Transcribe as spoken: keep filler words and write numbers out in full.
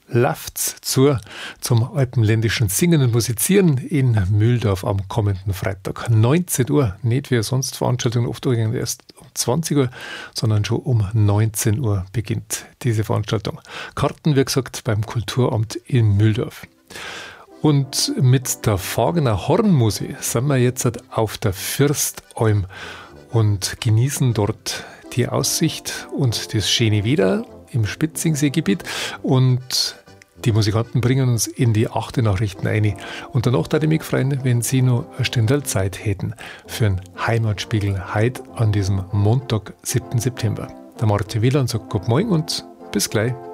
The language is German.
läuft's zu zum alpenländischen Singen und Musizieren in Mühldorf am kommenden Freitag. neunzehn Uhr, nicht wie sonst Veranstaltungen, oft erst um zwanzig Uhr, sondern schon um neunzehn Uhr beginnt diese Veranstaltung. Karten, wie gesagt, beim Kulturamt in Mühldorf. Und mit der Fagener Hornmusik sind wir jetzt auf der Fürstalm und genießen dort die Aussicht und das schöne Wetter im Spitzingseegebiet, und die Musikanten bringen uns in die achte Nachrichten ein. Und danach würde ich mich freuen, wenn Sie noch eine Stunde Zeit hätten für einen Heimatspiegel heute an diesem Montag, siebten September. Der Martin Wieland sagt Guten Morgen und bis gleich.